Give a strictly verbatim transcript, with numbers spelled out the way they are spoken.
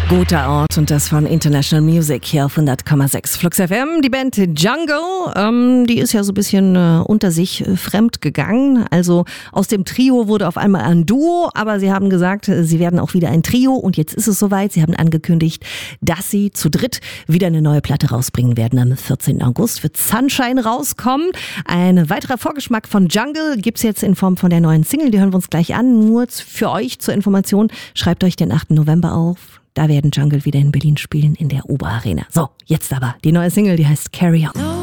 Guter Ort und das von International Music hier auf hundert Komma sechs Flux F M. Die Band Jungle, ähm, die ist ja so ein bisschen äh, unter sich äh, fremd gegangen. Also aus dem Trio wurde auf einmal ein Duo, aber sie haben gesagt, äh, sie werden auch wieder ein Trio und jetzt ist es soweit. Sie haben angekündigt, dass sie zu dritt wieder eine neue Platte rausbringen werden. Am vierzehnten August wird Sunshine rauskommen. Ein weiterer Vorgeschmack von Jungle gibt's jetzt in Form von der neuen Single. Die hören wir uns gleich an. Nur für euch zur Information, schreibt euch den achten November auf. Da werden Jungle wieder in Berlin spielen in der Oberarena. So, jetzt aber die neue Single, die heißt Carry On.